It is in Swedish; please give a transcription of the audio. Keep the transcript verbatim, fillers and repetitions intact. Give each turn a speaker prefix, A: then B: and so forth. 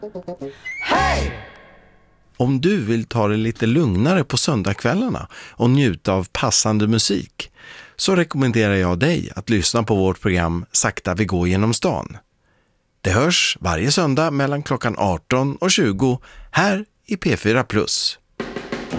A: Hej! Om du vill ta det lite lugnare på söndagskvällarna och njuta av passande musik, så rekommenderar jag dig att lyssna på vårt program Sakta vi går genom stan. Det hörs varje söndag mellan klockan arton och tjugo här i P fyra plus.